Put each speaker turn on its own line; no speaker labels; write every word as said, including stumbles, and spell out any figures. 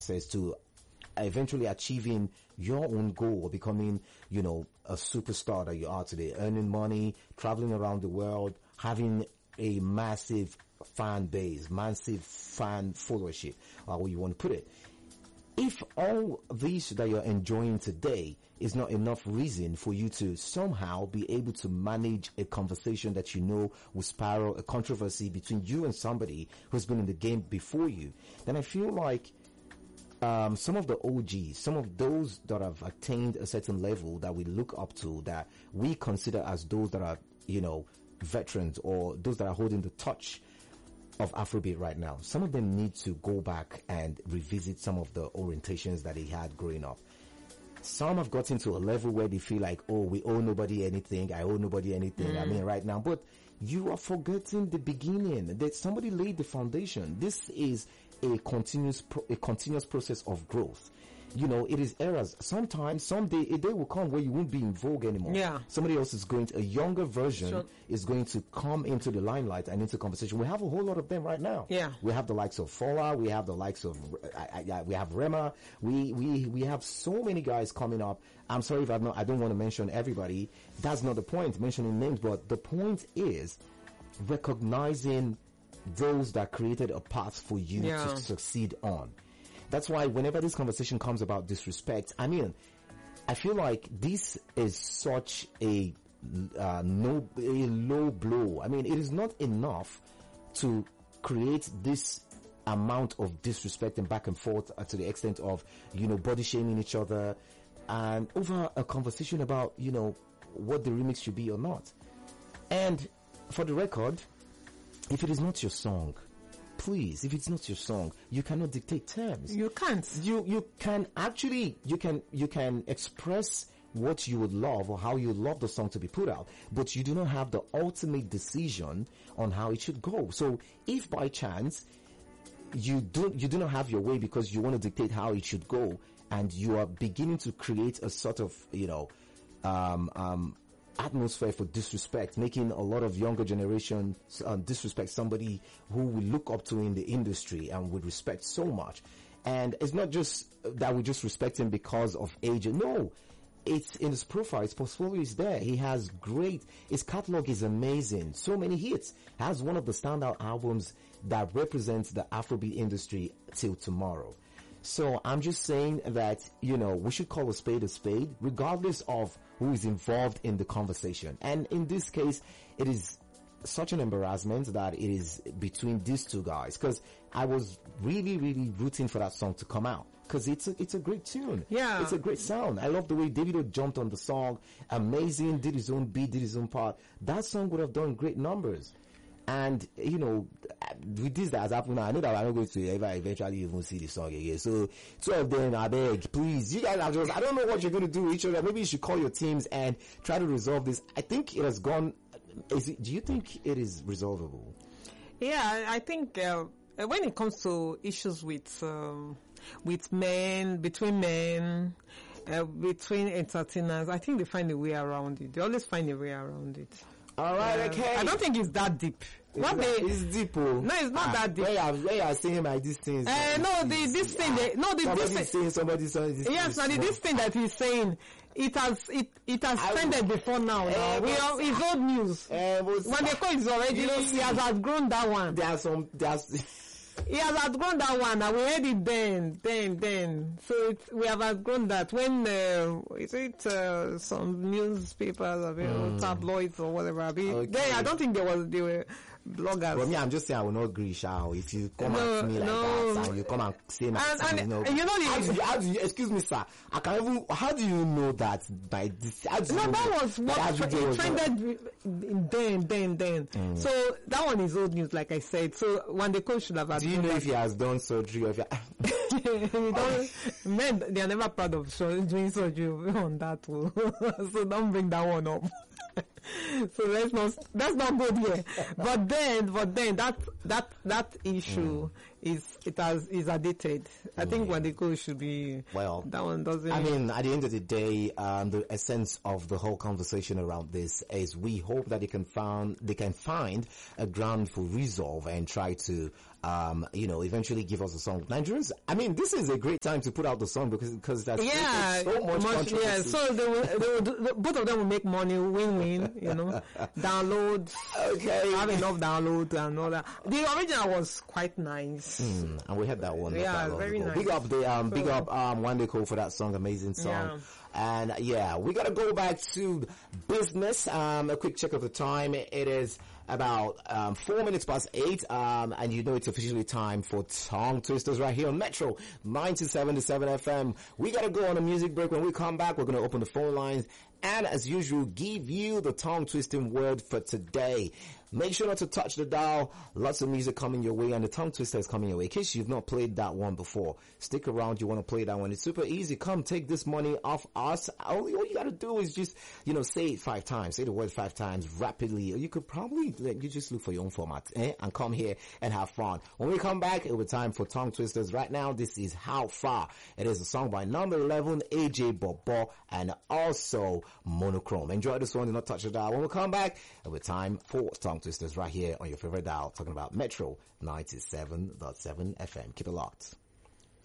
access to eventually achieving your own goal, becoming, you know, a superstar that you are today, earning money, traveling around the world, having a massive fan base, massive fan followership, however you want to put it. If all this that you're enjoying today is not enough reason for you to somehow be able to manage a conversation that you know will spiral, a controversy between you and somebody who's been in the game before you, then I feel like um, some of the O Gs, some of those that have attained a certain level that we look up to, that we consider as those that are, you know, veterans or those that are holding the torch of Afrobeat right now, some of them need to go back and revisit some of the orientations that they had growing up. Some have gotten to a level where they feel like, oh, we owe nobody anything, I owe nobody anything, mm. I mean, right now. But you are forgetting the beginning, that somebody laid the foundation. This is a continuous, pro- a continuous process of growth. You know, it is errors. Sometimes, someday, a day will come where you won't be in vogue anymore.
Yeah.
Somebody else is going to, a younger version
Sure.
is going to come into the limelight and into conversation. We have a whole lot of them right now.
Yeah.
We have the likes of Fola, we have the likes of, I, I, I, we have Rema, we, we, we have so many guys coming up. I'm sorry if I'm not, I don't want to mention everybody. That's not the point, mentioning names, but the point is recognizing those that created a path for you
Yeah.
to succeed on. That's why whenever this conversation comes about disrespect, I mean, I feel like this is such a uh, no, a low blow. I mean, it is not enough to create this amount of disrespect and back and forth uh, to the extent of, you know, body shaming each other and over a conversation about, you know, what the remix should be or not. And for the record, if it is not your song, please, if it's not your song, you cannot dictate terms.
You can't.
You you can actually you can you can express what you would love or how you would love the song to be put out, but you do not have the ultimate decision on how it should go. So if by chance you do you do not have your way because you want to dictate how it should go, and you are beginning to create a sort of, you know, um um atmosphere for disrespect, making a lot of younger generation uh, disrespect somebody who we look up to in the industry and would respect so much. And it's not just that we just respect him because of age. No, it's in his profile. His portfolio is there. He has great, his catalog is amazing. So many hits. Has one of the standout albums that represents the Afrobeat industry till tomorrow. So I'm just saying that, you know, we should call a spade a spade, regardless of who is involved in the conversation. And in this case, it is such an embarrassment that it is between these two guys, because I was really, really rooting for that song to come out, because it's a, it's a great tune.
Yeah.
It's a great sound. I love the way Davido jumped on the song. Amazing. Did his own beat, did his own part. That song would have done great numbers. And, you know, with this that has happened now, I know that I'm not going to ever eventually even see the song again. So, two of them, I beg, please, you guys are just, I don't know what you're going to do with each other. Maybe you should call your teams and try to resolve this. I think it has gone, is it, do you think it is resolvable?
Yeah, I think uh, when it comes to issues with, um, with men, between men, uh, between entertainers, I think they find a way around it. They always find a way around it.
All right,
Uh,
okay.
I don't think it's that deep. What
it's,
they,
it's deep, oh.
No, it's not
ah,
that deep.
Where you are, where you are saying like these things.
Uh, no, the, this thing, they, no, the,
somebody
this thing,
saying somebody saying this.
yes, and this thing that he's saying, it has, it, it has
I
trended
will-
before now.
Eh,
now. We
but-
are, it's old news.
Uh,
When they call it already, he has outgrown that one.
there are some, there's,
He has outgrown that one, and we heard it then, then, then. So it, we have outgrown that. When, uh, is it, uh, some newspapers, I mean,
Mm.
tabloids or whatever, I mean,
Okay.
then I don't think there was, they were bloggers.
for me, I'm just saying I will not agree, Shao. If you come
No,
at me like
no.
that and you come and say my
And-
thing,
and-
you know,
and you know the-
how do you, how do you, excuse me, sir, I can even, how do you know that by this, how do
No,
you
that
know
was what
that
tre-
video
it
was not-
trended then, then, then.
Mm.
So that one is old news, like I said. So when the coach should have
Do you know if he has done surgery or if he,
don't, men, they are never proud of show, doing surgery on that one. So don't bring that one up. So let's not, let's not go there. But then, but then that, that, that issue is it has is outdated. I think Wadeko should be
Well,
that one doesn't.
I mean, at the end of the day, um, the essence of the whole conversation around this is we hope that they can find they can find a ground for resolve and try to, um, you know, eventually give us a song. Nigerians, I mean, this is a great time to put out the song because because that's
yeah,
so much
much,
controversy.
yeah. So they will, they will do, both of them will make money, win-win. You know, downloads.
Okay.
Have enough download and all that. The original was quite nice.
Mm, and we had that one. not
Yeah,
that long
very
ago.
nice.
Big up the um, big
So-
up um, Wandeko for that song, amazing song.
Yeah.
And yeah, we gotta go back to business. Um, a quick check of the time. It is about um, four minutes past eight, um, and you know it's officially time for Tongue Twisters right here on Metro ninety-seven point seven F M. We gotta go on a music break. When we come back, we're gonna open the phone lines and, as usual, give you the tongue twisting word for today. Make sure not to touch the dial. Lots of music coming your way, and the tongue twister is coming your way. In case you've not played that one before, stick around. You want to play that one. It's super easy. Come take this money off us. All, all you got to do is just, you know, say it five times. Say the word five times rapidly. Or you could probably, like, you just look for your own format, eh? And come here and have fun. When we come back, it'll be time for tongue twisters. Right now, this is How Far. It is a song by number eleven, A J Bobo, and also Monochrome. Enjoy this one. Do not touch the dial. When we come back, it'll be time for tongue twisters right here on your favorite dial, talking about Metro ninety-seven point seven F M. Keep it locked.